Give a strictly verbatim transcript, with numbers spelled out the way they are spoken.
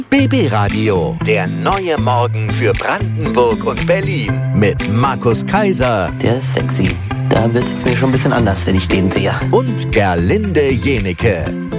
B B Radio, der neue Morgen für Brandenburg und Berlin mit Markus Kaiser. Der ist sexy. Da wird's mir schon ein bisschen anders, wenn ich den sehe. Und Gerlinde Jenike.